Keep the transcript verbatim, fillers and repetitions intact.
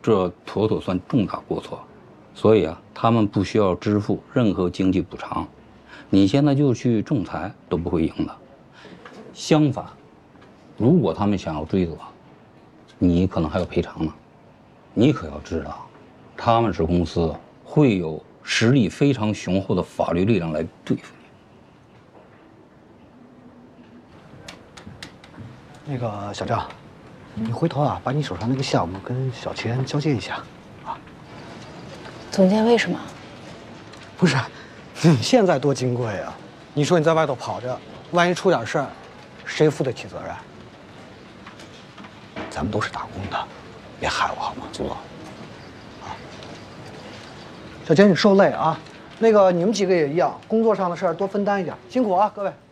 这妥妥算重大过错，所以啊，他们不需要支付任何经济补偿。你现在就去仲裁都不会赢的。相反，如果他们想要追责，你可能还要赔偿呢。你可要知道，他们是公司，会有实力非常雄厚的法律力量来对付你。那个小张，你回头啊，把你手上那个项目跟小钱交接一下，啊。 总监为什么？ 不是，你现在多金贵啊！你说你在外头跑着，万一出点事儿，谁负得起责任？咱们都是打工的，别害我好吗？祖总。啊，小钱你受累啊！那个你们几个也一样，工作上的事儿多分担一点，辛苦啊，各位。